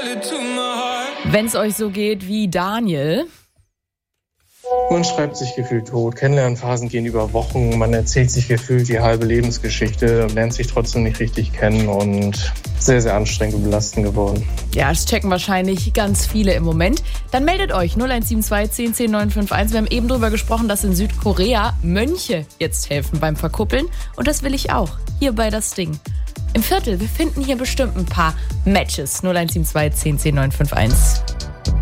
Wenn es euch so geht wie Daniel. Man schreibt sich gefühlt tot. Kennenlernphasen gehen über Wochen. Man erzählt sich gefühlt die halbe Lebensgeschichte und lernt sich trotzdem nicht richtig kennen und sehr, sehr anstrengend und belastend geworden. Ja, das checken wahrscheinlich ganz viele im Moment. Dann meldet euch 0172 10 10 951. Wir haben eben drüber gesprochen, dass in Südkorea Mönche jetzt helfen beim Verkuppeln. Und das will ich auch. Hier bei Das Ding. Im Viertel, wir finden hier bestimmt ein paar Matches. 0172 10 10 951.